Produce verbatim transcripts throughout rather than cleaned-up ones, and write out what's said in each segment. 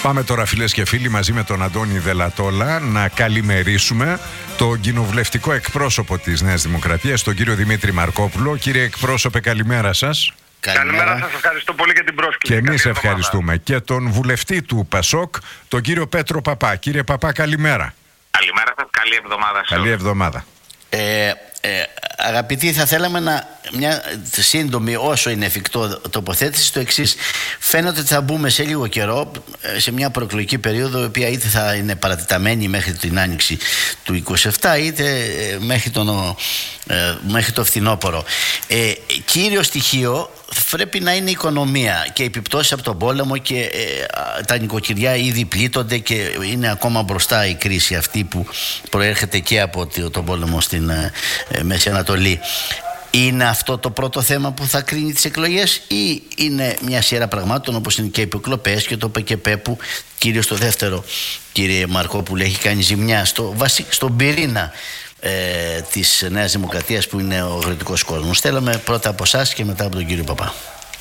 Πάμε τώρα, φίλες και φίλοι, μαζί με τον Αντώνη Δελατόλα να καλημερίσουμε τον κοινοβουλευτικό εκπρόσωπο της Νέας Δημοκρατίας, τον κύριο Δημήτρη Μαρκόπουλο. Κύριε εκπρόσωπε, καλημέρα σας. Καλημέρα, καλημέρα σας, ευχαριστώ πολύ για την πρόσκληση. Και εμείς ευχαριστούμε. Και τον βουλευτή του ΠΑΣΟΚ, τον κύριο Πέτρο Παπά. Κύριε Παπά, καλημέρα. Καλημέρα σας, καλή εβδομάδα σας. Καλή εβδομάδα. Ε, ε, αγαπητοί, θα θέλαμε να, μια σύντομη όσο είναι εφικτό τοποθέτηση στο εξής. Φαίνεται ότι θα μπούμε σε λίγο καιρό σε μια προεκλογική περίοδο, η οποία είτε θα είναι παρατεταμένη μέχρι την άνοιξη του είκοσι επτά, είτε μέχρι, τον, ε, μέχρι το φθινόπωρο. ε, Κύριο στοιχείο πρέπει να είναι η οικονομία και οι επιπτώσεις από τον πόλεμο, και ε, τα νοικοκυριά ήδη πλήττονται και είναι ακόμα μπροστά η κρίση αυτή που προέρχεται και από τον πόλεμο στην ε, Μέση Ανατολή. Είναι αυτό το πρώτο θέμα που θα κρίνει τις εκλογές, ή είναι μια σειρά πραγμάτων όπως είναι και οι υποκλοπές και το ΠΚΠ, που κυρίως το δεύτερο, κύριε Μαρκόπουλε, έχει κάνει ζημιά στο, στον πυρήνα ε, της Νέας Δημοκρατίας, που είναι ο αγροτικός κόσμος. Θέλαμε πρώτα από εσάς και μετά από τον κύριο Παπά.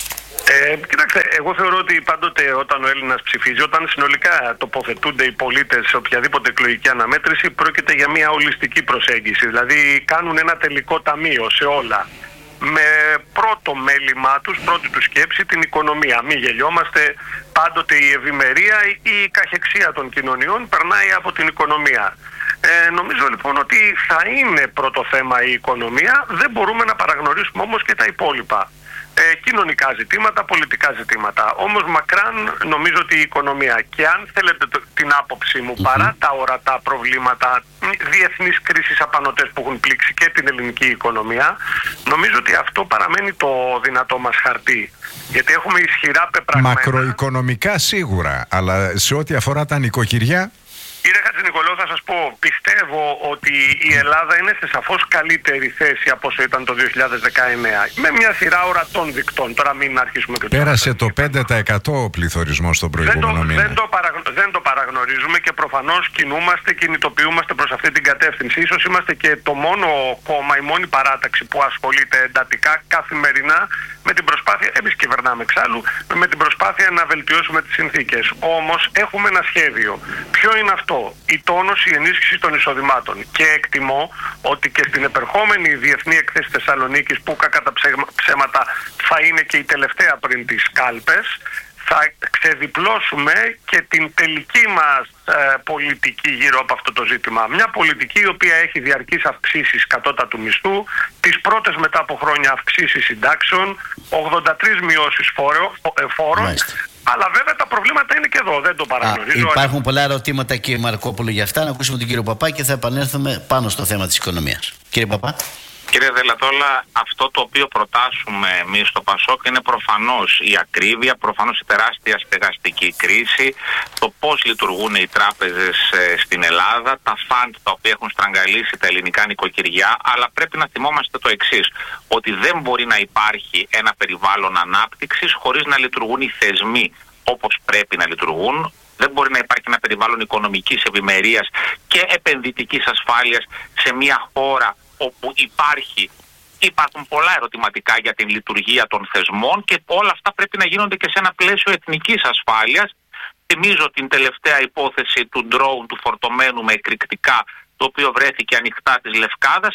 Ε, κοιτάξτε, εγώ θεωρώ ότι πάντοτε όταν ο Έλληνας ψηφίζει, όταν συνολικά τοποθετούνται οι πολίτες σε οποιαδήποτε εκλογική αναμέτρηση, πρόκειται για μια ολιστική προσέγγιση. Δηλαδή κάνουν ένα τελικό ταμείο σε όλα. Με πρώτο μέλημά τους, πρώτη του σκέψη, την οικονομία. Μην γελιόμαστε, πάντοτε η ευημερία ή η καχεξία των κοινωνιών περνάει από την οικονομία. Ε, νομίζω λοιπόν ότι θα είναι πρώτο θέμα η οικονομία, δεν μπορούμε να παραγνωρίσουμε όμως και τα υπόλοιπα. Ε, κοινωνικά ζητήματα, πολιτικά ζητήματα. Όμως μακράν νομίζω ότι η οικονομία, και αν θέλετε το, την άποψή μου, mm-hmm. παρά τα ορατά προβλήματα διεθνείς κρίσεις απανωτές που έχουν πλήξει και την ελληνική οικονομία, νομίζω ότι αυτό παραμένει το δυνατό μας χαρτί. Γιατί έχουμε ισχυρά πεπραγμένα. Μακροοικονομικά σίγουρα, αλλά σε ό,τι αφορά τα νοικοκυριά. Κύριε Χατζηνικολάου, θα σας πω, πιστεύω ότι η Ελλάδα είναι σε σαφώς καλύτερη θέση από όσο ήταν το δύο χιλιάδες δεκαεννέα. Με μια σειρά ορατών δικτών. Τώρα μην αρχίσουμε και το. Πέρασε το πέντε τοις εκατό ο πληθωρισμός στον προηγούμενο δεν μήνα. Δεν το, παραγ, δεν το παραγνωρίζουμε και προφανώς κινούμαστε, κινητοποιούμαστε προς αυτή την κατεύθυνση. Ίσως είμαστε και το μόνο κόμμα, η μόνη παράταξη που ασχολείται εντατικά καθημερινά με την προσπάθεια, εμείς κυβερνάμε εξάλλου, με την προσπάθεια να βελτιώσουμε τις συνθήκες. Όμως έχουμε ένα σχέδιο. Ποιο είναι αυτό? Η τόνωση, η ενίσχυση των εισοδημάτων. Και εκτιμώ ότι και στην επερχόμενη διεθνή εκθέση Θεσσαλονίκης, που κακά τα ψέματα θα είναι και η τελευταία πριν τις κάλπες, θα ξεδιπλώσουμε και την τελική μας ε, πολιτική γύρω από αυτό το ζήτημα. Μια πολιτική η οποία έχει διαρκείς αυξήσεις κατώτατου μισθού, τις πρώτες μετά από χρόνια αυξήσεις συντάξεων, ογδόντα τρεις μειώσεις φόρο, ε, φόρων. Μάλιστα. Αλλά βέβαια τα προβλήματα είναι και εδώ, δεν το παραγνωρίζω. Α, υπάρχουν πολλά ερωτήματα, κύριε Μαρκόπουλο, για αυτά. Να ακούσουμε τον κύριο Παπά και θα επανέλθουμε πάνω στο θέμα της οικονομίας. Κύριε Παπά. Κύριε Δελατόλα, αυτό το οποίο προτάσουμε εμείς στο ΠΑΣΟΚ είναι προφανώς η ακρίβεια, προφανώς η τεράστια στεγαστική κρίση, το πώς λειτουργούν οι τράπεζες στην Ελλάδα, τα φαντ τα οποία έχουν στραγγαλίσει τα ελληνικά νοικοκυριά, αλλά πρέπει να θυμόμαστε το εξής, ότι δεν μπορεί να υπάρχει ένα περιβάλλον ανάπτυξης χωρίς να λειτουργούν οι θεσμοί όπως πρέπει να λειτουργούν. Δεν μπορεί να υπάρχει ένα περιβάλλον οικονομικής ευημερίας και επενδυτικής ασφάλειας σε μια χώρα όπου υπάρχει, υπάρχουν πολλά ερωτηματικά για την λειτουργία των θεσμών, και όλα αυτά πρέπει να γίνονται και σε ένα πλαίσιο εθνικής ασφάλειας. Θυμίζω την τελευταία υπόθεση του ντρόουν, του φορτωμένου με εκρηκτικά, το οποίο βρέθηκε ανοιχτά της Λευκάδας.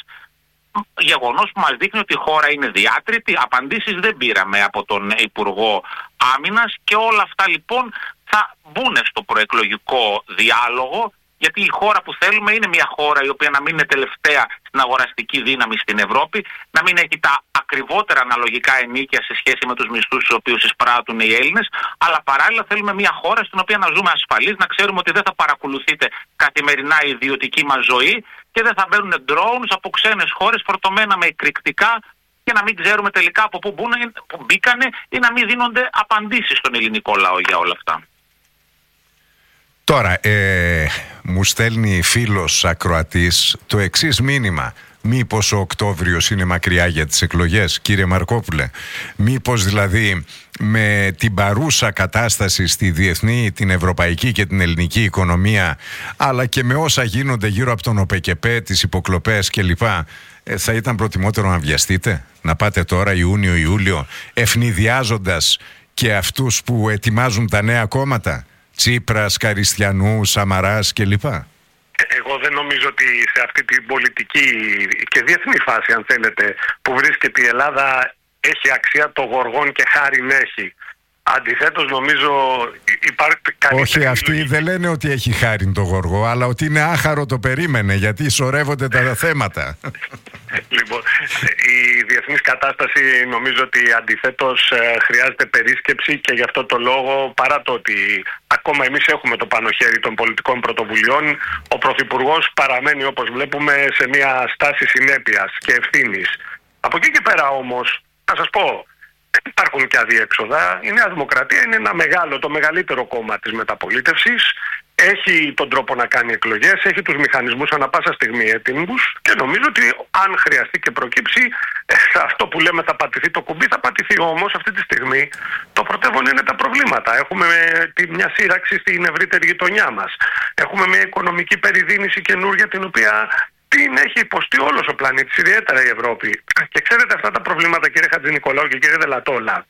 Γεγονός που μας δείχνει ότι η χώρα είναι διάτρητη. Απαντήσεις δεν πήραμε από τον Υπουργό Άμυνας, και όλα αυτά λοιπόν θα μπουν στο προεκλογικό διάλογο. Γιατί η χώρα που θέλουμε είναι μια χώρα η οποία να μην είναι τελευταία στην αγοραστική δύναμη στην Ευρώπη, να μην έχει τα ακριβότερα αναλογικά ενίκια σε σχέση με τους μισθούς τους οποίους εισπράττουν οι Έλληνες, αλλά παράλληλα θέλουμε μια χώρα στην οποία να ζούμε ασφαλείς, να ξέρουμε ότι δεν θα παρακολουθείτε καθημερινά η ιδιωτική μας ζωή και δεν θα μπαίνουν drones από ξένες χώρες φορτωμένα με εκρηκτικά, και να μην ξέρουμε τελικά από πού μπήκανε, ή να μην δίνονται απαντήσεις στον ελληνικό λαό για όλα αυτά. Τώρα, ε, μου στέλνει φίλος ακροατής το εξής μήνυμα. Μήπως ο Οκτώβριος είναι μακριά για τις εκλογές, κύριε Μαρκόπουλε? Μήπως δηλαδή με την παρούσα κατάσταση στη διεθνή, την ευρωπαϊκή και την ελληνική οικονομία, αλλά και με όσα γίνονται γύρω από τον ΟΠΚΠ, τις υποκλοπές κλπ, ε, θα ήταν προτιμότερο να βιαστείτε, να πάτε τώρα Ιούνιο-Ιούλιο, ευνηδιάζοντας και αυτούς που ετοιμάζουν τα νέα κόμματα? Τσίπρας, Καριστιανού, Σαμαράς κλπ. Εγώ δεν νομίζω ότι σε αυτή την πολιτική και διεθνή φάση, αν θέλετε, που βρίσκεται η Ελλάδα, έχει αξία το γοργόν και χάριν έχει. Αντιθέτως, νομίζω υπάρχει καλύτερη. Όχι, αυτοί λογική. Δεν λένε ότι έχει χάριν το γοργό, αλλά ότι είναι άχαρο το περίμενε, γιατί σωρεύονται τα θέματα. Λοιπόν, η διεθνής κατάσταση νομίζω ότι αντιθέτως χρειάζεται περίσκεψη, και γι' αυτό το λόγο, παρά το ότι ακόμα εμείς έχουμε το πάνω χέρι των πολιτικών πρωτοβουλειών, ο Πρωθυπουργός παραμένει, όπως βλέπουμε, σε μια στάση συνέπειας και ευθύνης. Από εκεί και πέρα όμως, να σας πω, υπάρχουν και αδιέξοδα. Η Νέα Δημοκρατία είναι ένα μεγάλο, το μεγαλύτερο κόμμα της μεταπολίτευσης. Έχει τον τρόπο να κάνει εκλογές, έχει τους μηχανισμούς ανά πάσα στιγμή έτοιμους, και νομίζω ότι αν χρειαστεί και προκύψει, αυτό που λέμε θα πατηθεί το κουμπί, θα πατηθεί. Όμως αυτή τη στιγμή το πρωτεύον είναι τα προβλήματα. Έχουμε μια σύραξη στην ευρύτερη γειτονιά μας. Έχουμε μια οικονομική περιδίνηση καινούργια, την οποία την έχει υποστεί όλος ο πλανήτης, ιδιαίτερα η Ευρώπη. Και ξέρετε, αυτά τα προβλήματα, κύριε Χατζηνικολάου και κύριε Δελατόλα,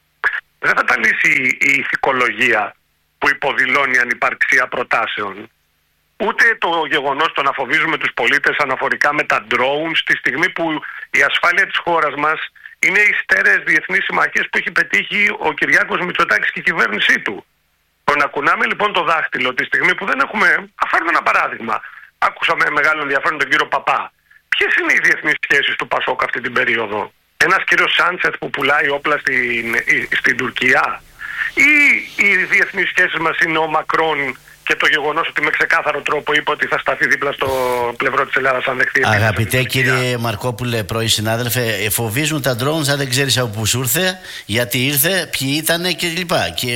δεν θα τα λύσει η ηθικολογία που υποδηλώνει ανυπαρξία προτάσεων. Ούτε το γεγονός το να φοβίζουμε τους πολίτες αναφορικά με τα drones, τη στιγμή που η ασφάλεια της χώρας μας είναι οι στέρεες διεθνείς συμμαχίες που έχει πετύχει ο Κυριάκος Μητσοτάκης και η κυβέρνησή του. Το να κουνάμε λοιπόν το δάχτυλο τη στιγμή που δεν έχουμε. Αφάρουμε ένα παράδειγμα. Άκουσα με μεγάλο ενδιαφέρον τον κύριο Παπά. Ποιες είναι οι διεθνείς σχέσεις του Πασόκ αυτή την περίοδο? Ένας κύριος Σάντσεθ που πουλάει όπλα στην, στην Τουρκία? Ή οι διεθνείς σχέσεις μας είναι ο Μακρόν και το γεγονός ότι με ξεκάθαρο τρόπο είπε ότι θα σταθεί δίπλα στο πλευρό της Ελλάδας αν δεχτεί? Αγαπητέ κύριε Μαρκόπουλε, πρώην συνάδελφε, φοβίζουν τα drones αν δεν ξέρεις από πού σου ήρθε, γιατί ήρθε, ποιοι ήτανε κλπ. Και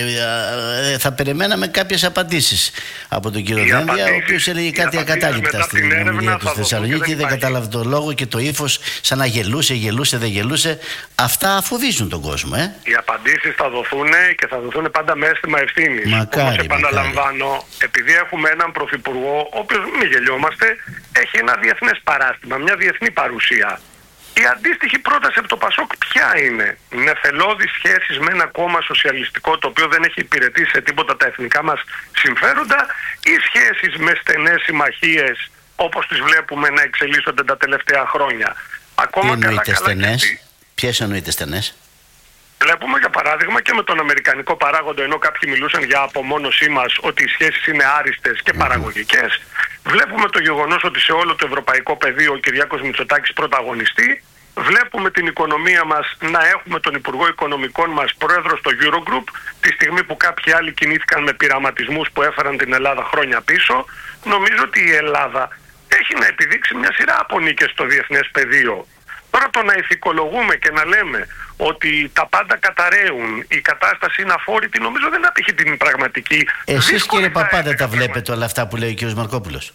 ε, θα περιμέναμε κάποιες απαντήσεις από τον κύριο Δένδια, ο οποίος έλεγε κάτι ακατάληπτα στην ομιλία του στη Θεσσαλονίκη, δεν κατάλαβε το λόγο και το ύφος, σαν να γελούσε, γελούσε, δεν γελούσε. Αυτά φοβίζουν τον κόσμο, ε. Οι απαντήσεις θα δοθούν και θα δοθούν πάντα με αίσθημα ευθύνης. Μακάρι, όπως επαναλαμβάνω, επειδή έχουμε έναν πρωθυπουργό, ο οποίος, μην γελιόμαστε, έχει ένα διεθνές παράστημα, μια διεθνή παρουσία. Η αντίστοιχη πρόταση από το Πασόκ ποια είναι? Νεφελώδεις σχέσεις με ένα κόμμα σοσιαλιστικό, το οποίο δεν έχει υπηρετήσει σε τίποτα τα εθνικά μας συμφέροντα, ή σχέσεις με στενές συμμαχίες όπως τις βλέπουμε να εξελίσσονται τα τελευταία χρόνια? Ακόμα Τι εννοείται στενές? Γιατί... Ποιες εννοείται στενές? Βλέπουμε για παράδειγμα και με τον αμερικανικό παράγοντα, ενώ κάποιοι μιλούσαν για απομόνωσή μας, ότι οι σχέσεις είναι άριστες και παραγωγικές. Βλέπουμε το γεγονός ότι σε όλο το ευρωπαϊκό πεδίο ο Κυριάκος Μητσοτάκης πρωταγωνιστεί. Βλέπουμε την οικονομία μας να έχουμε τον Υπουργό Οικονομικών μας πρόεδρο στο Eurogroup, τη στιγμή που κάποιοι άλλοι κινήθηκαν με πειραματισμούς που έφεραν την Ελλάδα χρόνια πίσω. Νομίζω ότι η Ελλάδα έχει να επιδείξει μια σειρά από νίκες στο διεθνές πεδίο. Τώρα το να ηθικολογούμε και να λέμε ότι τα πάντα καταραίουν, η κατάσταση είναι αφόρητη, νομίζω δεν απηχεί την πραγματική. Εσείς κύριε Παπά δεν τα βλέπετε όλα αυτά που λέει ο κύριος Μαρκόπουλος?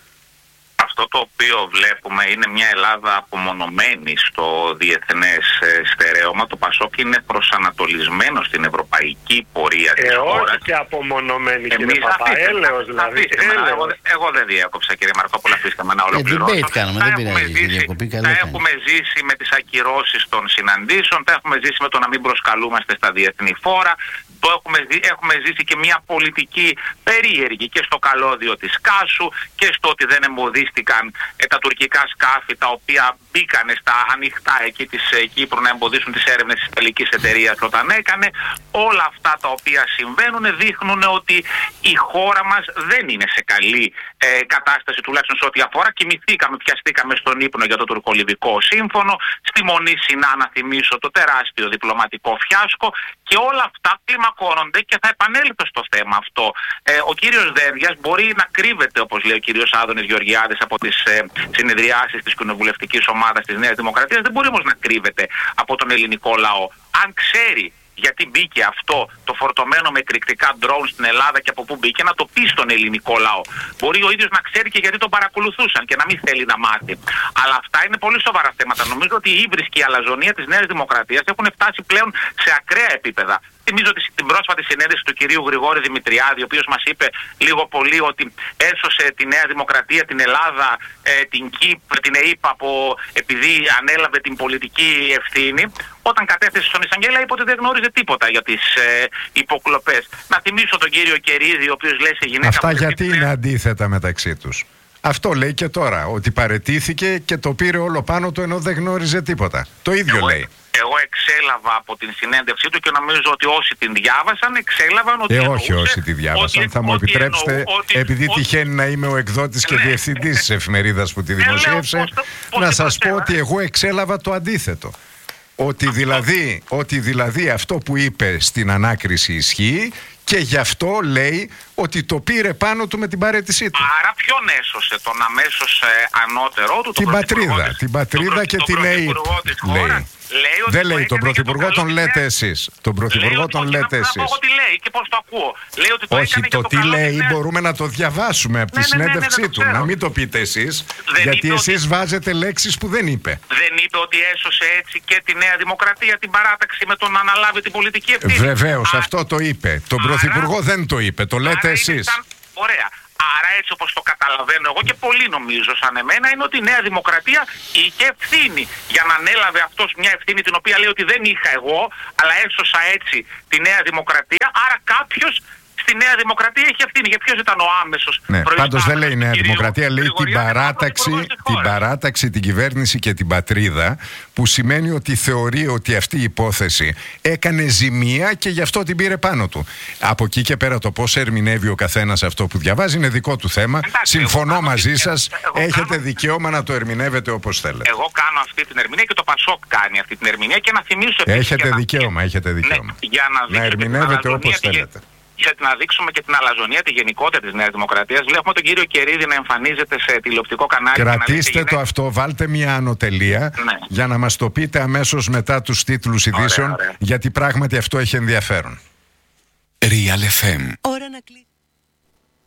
Αυτό το οποίο βλέπουμε είναι μια Ελλάδα απομονωμένη στο διεθνές στερέωμα. Το Πασόκ είναι προσανατολισμένο στην ευρωπαϊκή πορεία της ε, χώρας. Όχι και απομονωμένη, κύριε Παπά, έλεος δηλαδή. Αφήστε, έλεος. Εγώ, εγώ δεν διέκοψα, κύριε Μαρκόπουλο, αφήστε με να ολοκληρώσω. Ε, κάνουμε, δεν πειράζει, ζήσει, τα έχουμε ζήσει με τις ακυρώσεις των συναντήσεων, τα έχουμε ζήσει με το να μην προσκαλούμαστε στα διεθνή φόρα. Το έχουμε, έχουμε ζήσει και μια πολιτική περίεργη και στο καλώδιο της Κάσου και στο ότι δεν εμποδίστηκαν ε, τα τουρκικά σκάφη τα οποία μπήκανε στα ανοιχτά εκεί της ε, Κύπρου να εμποδίσουν τις έρευνες της τελικής εταιρείας όταν έκανε. Όλα αυτά τα οποία συμβαίνουν δείχνουν ότι η χώρα μας δεν είναι σε καλή ε, κατάσταση, τουλάχιστον σε ό,τι αφορά. Κοιμηθήκαμε, πιαστήκαμε στον ύπνο για το τουρκολιβικό σύμφωνο. Στη Μονή Σινά, να θυμίσω, το τεράστιο διπλωματικό φιάσκο, και όλα αυτά κλιμακώνονται και θα επανέλθω στο θέμα αυτό. Ε, ο κύριος Δένδιας μπορεί να κρύβεται, όπως λέει ο κύριος Άδωνης Γεωργιάδης, από τις ε, συνεδριάσεις της κοινοβουλευτικής ομάδας της Νέας Δημοκρατίας. Δεν μπορεί όμως να κρύβεται από τον ελληνικό λαό. Αν ξέρει γιατί μπήκε αυτό το φορτωμένο με εκρηκτικά drones στην Ελλάδα και από πού μπήκε, να το πει στον ελληνικό λαό. Μπορεί ο ίδιος να ξέρει και γιατί τον παρακολουθούσαν και να μην θέλει να μάθει. Αλλά αυτά είναι πολύ σοβαρά θέματα. Νομίζω ότι η ύβρις και η αλαζονία της Νέας Δημοκρατίας έχουν φτάσει πλέον σε ακραία επίπεδα. Θυμίζω ότι στην πρόσφατη συνέντευξη του κυρίου Γρηγόρη Δημητριάδη, ο οποίος μας είπε λίγο πολύ ότι έσωσε τη Νέα Δημοκρατία, την Ελλάδα, ε, την ΚΙΠ, την ΕΙΠΑ, από, επειδή ανέλαβε την πολιτική ευθύνη. Όταν κατέθεσε στον εισαγγέλα, είπε ότι δεν γνώριζε τίποτα για τις ε, υποκλοπές. Να θυμίσω τον κύριο Κερίδη, ο οποίος λέει σε γυναίκα. Αυτά γιατί είναι αντίθετα μεταξύ τους? Αυτό λέει και τώρα, ότι παραιτήθηκε και το πήρε όλο πάνω του ενώ δεν γνώριζε τίποτα. Το ίδιο εγώ, λέει. Εγώ εξέλαβα από την συνέντευξή του και νομίζω ότι όσοι την διάβασαν εξέλαβαν ότι. Ε, εννοούσε, όχι όσοι τη διάβασαν. Ότι, θα μου ότι επιτρέψετε, εννοού, ότι, επειδή ότι, τυχαίνει να είμαι ο εκδότης και ναι. διευθυντής της εφημερίδας που τη δημοσίευσε, ε, λέω, πώς, πώς να σας πω προσέλα. ότι εγώ εξέλαβα το αντίθετο. Ότι δηλαδή, ότι δηλαδή αυτό που είπε στην ανάκριση ισχύει και γι' αυτό λέει ότι το πήρε πάνω του με την παραίτησή του. Άρα ποιον έσωσε, τον αμέσως ε, ανώτερό του? Την τον πατρίδα, της, την πατρίδα τον, και τον την ΕΕΠ. Λέει. Λέει ότι δεν λέει τον Πρωθυπουργό, τον λέτε νέα... εσείς. Τον Πρωθυπουργό τον λέτε εσείς. Να πω τι λέει και πώς το ακούω. Λέει ότι το όχι, έκανε το, το τι λέει νέα... μπορούμε να το διαβάσουμε από ναι, τη ναι, ναι, συνέντευξή ναι, ναι, του. Να μην το πείτε εσείς, γιατί εσείς ότι... βάζετε λέξεις που δεν είπε. Δεν είπε ότι έσωσε έτσι και τη Νέα Δημοκρατία, την παράταξη, με τον να αναλάβει την πολιτική ευθύνη? Βεβαίως, Α... αυτό το είπε. Τον Άρα... Πρωθυπουργό δεν το είπε, το λέτε εσείς. Ήταν... Ωραία. Άρα έτσι όπως το καταλαβαίνω εγώ και πολλοί νομίζω σαν εμένα, είναι ότι η Νέα Δημοκρατία είχε ευθύνη για να ανέλαβε αυτός μια ευθύνη την οποία λέει ότι δεν είχα εγώ, αλλά έσωσα έτσι τη Νέα Δημοκρατία. Άρα κάποιος στη Νέα Δημοκρατία έχει ευθύνη. Για ποιος ήταν ο άμεσος? Ναι, πάντως δεν λέει η Νέα Δημοκρατία, λέει την παράταξη, την παράταξη, την κυβέρνηση και την πατρίδα, που σημαίνει ότι θεωρεί ότι αυτή η υπόθεση έκανε ζημία και γι' αυτό την πήρε πάνω του. Από εκεί και πέρα το πώς ερμηνεύει ο καθένας αυτό που διαβάζει είναι δικό του θέμα. Εντάξει, συμφωνώ μαζί σας, έχετε κάνω... δικαίωμα να το ερμηνεύετε όπως θέλετε. Εγώ κάνω αυτή την ερμηνεία και το Πασόκ κάνει αυτή την ερμηνεία και να θυμίσω... Έχετε δικαίωμα, έχετε δικαίωμα. Ναι, για να, να ερμηνεύετε όπως θέλετε. Για να δείξουμε και την αλαζονία, τη γενικότερη της Νέας Δημοκρατίας. Βλέπουμε τον κύριο Κερίδη να εμφανίζεται σε τηλεοπτικό κανάλι. Κρατήστε το αυτό, βάλτε μια ανωτελεία, ναι, για να μας το πείτε αμέσως μετά τους τίτλους ειδήσεων, γιατί πράγματι αυτό έχει ενδιαφέρον. Real εφ εμ. Ώρα να κλείσει.